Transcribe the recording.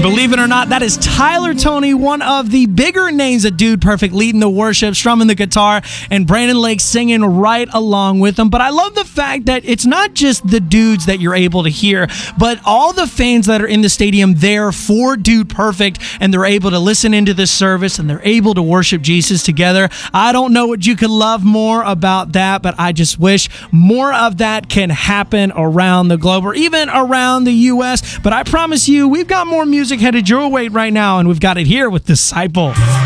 Believe it or not, that is Tyler Toney, one of the bigger names at Dude Perfect, leading the worship, strumming the guitar, and Brandon Lake singing right along with them. But I love the fact that it's not just the dudes that you're able to hear, but all the fans that are in the stadium there for Dude Perfect, and they're able to listen into this service, and they're able to worship Jesus together. I don't know what you could love more about that, but I just wish more of that can happen around the globe or even around the U.S. But I promise you, we've got more music headed your way right now, and we've got it here with Disciple.